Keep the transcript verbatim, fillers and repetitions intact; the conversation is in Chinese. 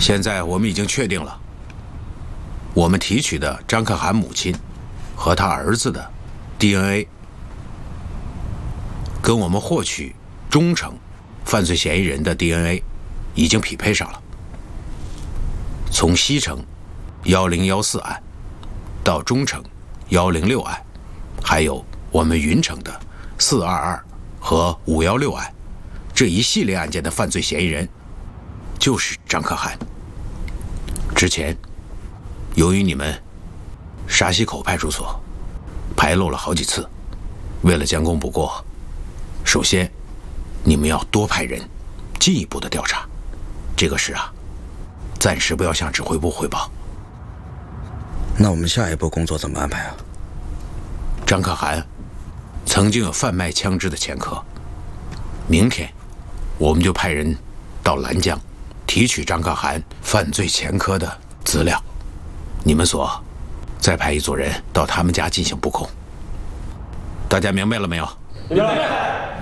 现在我们已经确定了，我们提取的张可汗母亲和他儿子的 D N A， 跟我们获取中城犯罪嫌疑人的 D N A 已经匹配上了。从西城一零一四案到中城一零六案，还有我们云城的四二二和五一六案，这一系列案件的犯罪嫌疑人就是张可汗。之前由于你们沙溪口派出所排漏了好几次，为了将功补过，首先你们要多派人进一步的调查。这个事啊，暂时不要向指挥部汇报。 那我们下一步工作怎么安排啊？ 张可汗曾经有贩卖枪支的前科，明天我们就派人到兰江提取张可汗犯罪前科的资料。你们所再派一组人到他们家进行布控。大家明白了没有？ 明白。